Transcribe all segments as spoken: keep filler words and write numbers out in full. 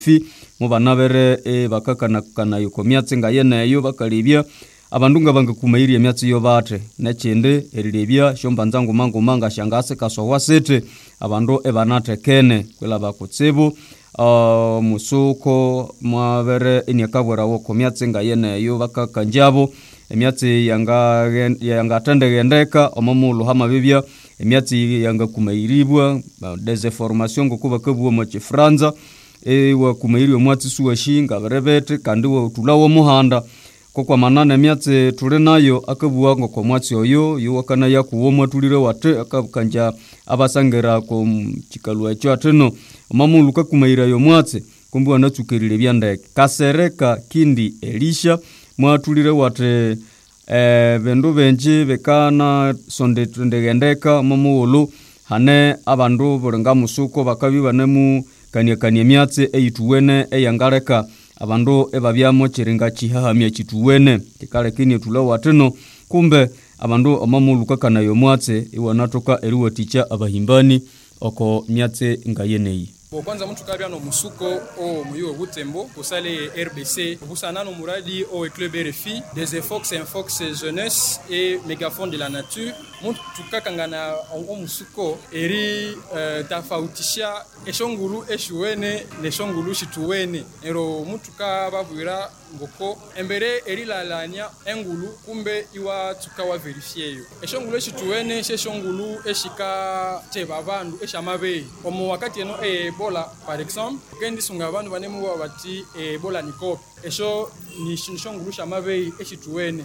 fi mubana bere e bakakana kana yuko myatse ngayene yo bakalibya abandunga banga kumairi emyatse yo bate nekinde erilebya shombanza nguma nguma ngashangase kasowa sete abandu ebanatekene kwela bakutsibu Uh, musuko mwabere inyakabwera woko myatse ngayene yo bakakanjabo emyatse yanga yanga tendegendeka omamulu hama bibya emyatse yanga kumairibwa desinformation ngokuba kabuwa mu Franza e wa kumairi omwatsi suwashinga berebete kandi wo tulawo muhanda kokwa manane myatse tuli nayo akabuwa ngoko mwatsi oyo yo kana yakuwo mwatulire wate akakanja abasangera ko chikalwa cyo ateno omamulu kakumaira yo mwatse kumbu anatsukerire byandeke kasereka kindi Elisha mwatulire wate eh bendo benje bekana sonde ndegendeka omamulu hane abandu burenga musuko bakabiba nemu kanya kanya myatse eyituwene eyangareka abandu ebabyamo chiringa chihahamya chituwene kikale kini tulawa teno kumbe abandu omamulu kakana yo mwatse iwanatoka eriwa ticha abahimbani oko myatse ngayenei. Bo kwanza mtu kabya no musuko o muyo Butembo kusale R B C busana no muradi o club R F I des Fox and Fox jeunesse et mégaphone de la nature mtu tukakangana o musuko eri uh, tafautisha eshongulu eshuwene neshongulu shituwene ero mtu kababwira ngoko embere eri lalanya engulu kumbe iwa tukawa verifie yo eshongulu eshituwene sheshongulu eshika tebabandu eshamabe omo wakati eno e Ebola par exemple kendi sunga abantu banemu bati Ebola niko esho ni shongulu shamabe eshituwene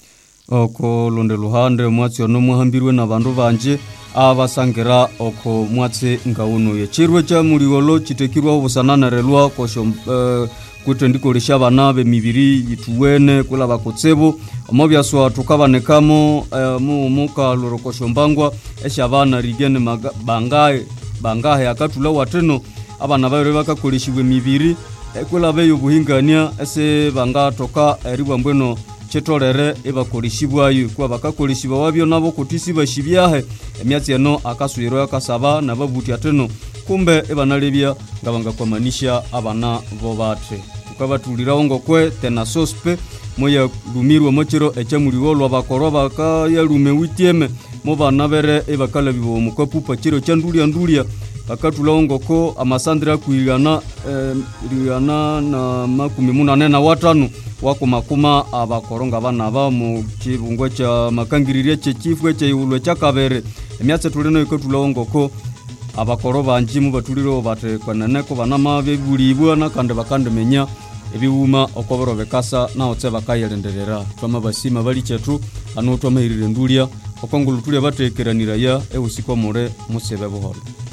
oko londe luhande mwatsi ono muhambirwe na bandu banje abasangira oko mwatsi ngawuno ye chirwe cha muliwolo chitekirwa obusanana relwa kosho uh, kutendikolisha bana be mibiri yituwene kula bakotsebo omobyaswa tukabanekamo uh, mu muka lorokosho mbangwa eshabana rigene maga, bangaye bangahe akatula wateno abana bayore bakakolishibwe mibiri ekula beyo buhingania ese banga toka eribwa mbweno chetorere ebakolishibwayo kwa bakakolishibwa wabyo nabo kutisiba shibyahe emyatsi eno akaswiro akasaba nababuti ateno kumbe ebanalebya ngabanga kwamanisha abana bobate tukabatulira ngokwe tena sospe moya lumirwa mochero echamuliwolwa bakoroba ka yalume witieme mobana bere ebakalabibo mukapupa chiro chandulia ndulia bakatula ngoko amasandira kuigana eh, rigana na makumi munane na watano wako makuma abakoronga bana ba mu kibungwe cha makangiririe che chifwe che ulwe cha kabere emyatse tulino ikotula ngoko abakoroba njimu batuliro bate kwananeko banama bebulibwa na kande bakande menya ebiwuma okoboro bekasa na otse bakayelenderera twama basima bali chetu anotwa mahirire ndulia okongulu tulya batekeranira ya eusiko more musebe buhoro.